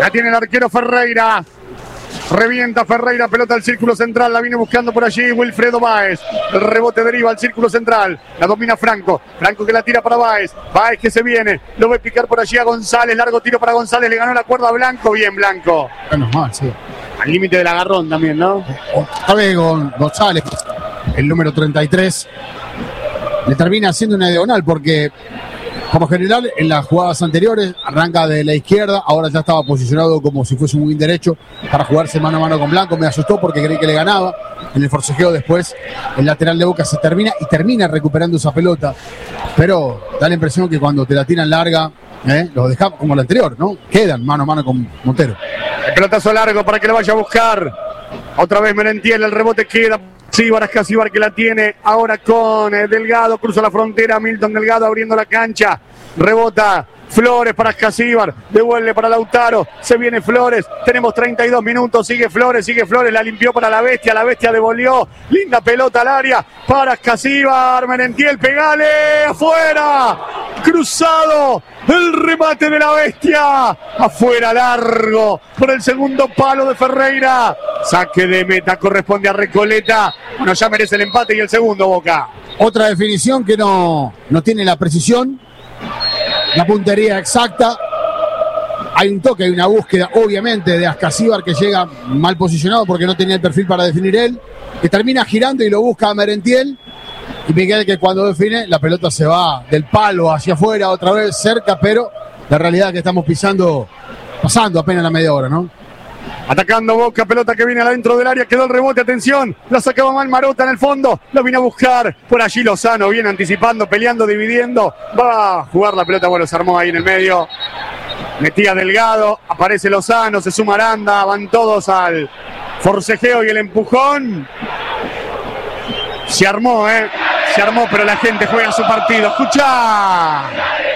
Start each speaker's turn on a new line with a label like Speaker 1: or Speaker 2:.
Speaker 1: La tiene el arquero Ferreira. Revienta Ferreira, pelota al círculo central, la viene buscando por allí Wilfredo Báez. El rebote deriva al círculo central, la domina Franco. Franco que la tira para Báez. Báez que se viene, lo ve picar por allí a González. Largo tiro para González, le ganó la cuerda a Blanco. Bien, Blanco.
Speaker 2: Menos mal, sí.
Speaker 1: Al límite del agarrón también, ¿no?
Speaker 2: Otra vez González, el número 33, le termina haciendo una diagonal porque, por lo general, en las jugadas anteriores arranca de la izquierda, ahora ya estaba posicionado como si fuese un wing derecho para jugarse mano a mano con Blanco. Me asustó porque creí que le ganaba. En el forcejeo después, el lateral de Boca se termina recuperando esa pelota, pero da la impresión que cuando te la tiran larga, lo dejamos como la anterior, ¿no? Quedan mano a mano con Montero.
Speaker 1: El pelotazo largo para que lo vaya a buscar. Otra vez Merentiel, el rebote queda. Casíbar que la tiene ahora con Delgado, cruza la frontera, Milton Delgado abriendo la cancha, rebota Flores para Casíbar, devuelve para Lautaro, se viene Flores, tenemos 32 minutos, sigue Flores, la limpió para la bestia devolvió, linda pelota al área para Casíbar, Merentiel, pegale, afuera, cruzado, el remate de la bestia, afuera largo, por el segundo palo de Ferreira, saque de meta, corresponde a Recoleta, bueno, ya merece el empate y el segundo Boca.
Speaker 2: Otra definición que no tiene la precisión, la puntería exacta. Hay un toque, hay una búsqueda, obviamente, de Ascasíbar que llega mal posicionado porque no tenía el perfil para definir él, que termina girando y lo busca a Merentiel. Y Miguel que cuando define, la pelota se va del palo hacia afuera, otra vez cerca, pero la realidad es que estamos pasando apenas la media hora, ¿no?
Speaker 1: Atacando Boca, pelota que viene adentro del área, quedó el rebote, atención, la sacaba mal Marota en el fondo, lo vino a buscar, por allí Lozano, viene anticipando, peleando, dividiendo, va a jugar la pelota, bueno, se armó ahí en el medio, metía Delgado, aparece Lozano, se suma Aranda, van todos al forcejeo y el empujón, se armó, pero la gente juega su partido, escuchá.